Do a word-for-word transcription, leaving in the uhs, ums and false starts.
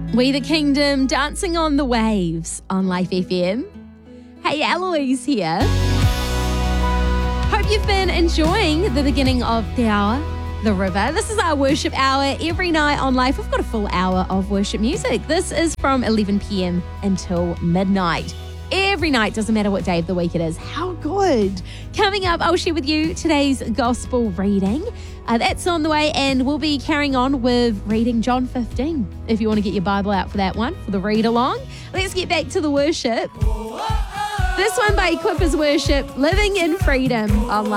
We the Kingdom, dancing on the waves on Life F M. Hey, Eloise here. Hope you've been enjoying the beginning of the hour, The River. This is our worship hour every night on Life. We've got a full hour of worship music. This is from eleven p.m. until midnight. Every night, doesn't matter what day of the week it is. How good. Coming up, I'll share with you today's gospel reading. Uh, that's on the way, and we'll be carrying on with reading John fifteen. If you want to get your Bible out for that one, for the read along. Let's get back to the worship. This one by Equippers Worship, Living in Freedom on Life.